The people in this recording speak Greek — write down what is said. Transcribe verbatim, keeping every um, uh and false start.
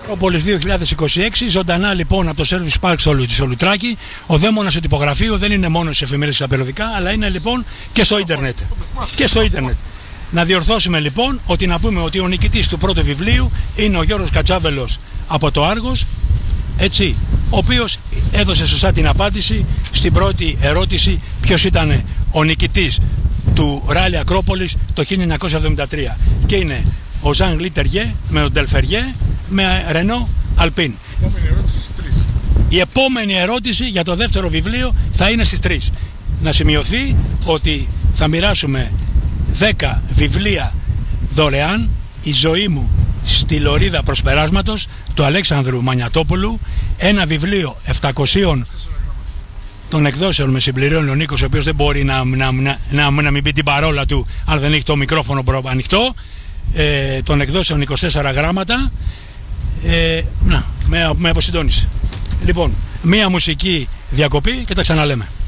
Ακρόπολης δύο χιλιάδες είκοσι έξι, ζωντανά λοιπόν από το Service Park στο, στο Λουτράκι. Ο δαίμονας στο τυπογραφείο δεν είναι μόνο στις εφημερίδες στα περιοδικά, αλλά είναι λοιπόν και στο ίντερνετ. Και στο ίντερνετ. Να διορθώσουμε λοιπόν ότι να πούμε ότι ο νικητής του πρώτου βιβλίου είναι ο Γιώργος Κατσάβελος από το Άργος, έτσι, ο οποίος έδωσε σωστά την απάντηση στην πρώτη ερώτηση, ποιος ήταν ο νικητής του Ράλι Ακρόπολης το χίλια εννιακόσια εβδομήντα τρία. Και είναι ο Ζαν Γκλίτεριέ με τον Ντελφεριέ με Ρενό Αλπίν. Η επόμενη ερώτηση για το δεύτερο βιβλίο θα είναι στις τρεις. Να σημειωθεί ότι θα μοιράσουμε δέκα βιβλία δωρεάν, η ζωή μου στη λωρίδα προσπεράσματος του Αλέξανδρου Μανιατόπουλου, ένα βιβλίο επτακόσια των εκδόσεων με συμπληρώνει ο Νίκος, ο οποίος δεν μπορεί να, να, να, να, να μην πει την παρόλα του αν δεν έχει το μικρόφωνο ανοιχτό, ε, των εκδόσεων είκοσι τέσσερα γράμματα. ε, να, με, με αποσυντώνησε. Λοιπόν, μία μουσική διακοπή και τα ξαναλέμε.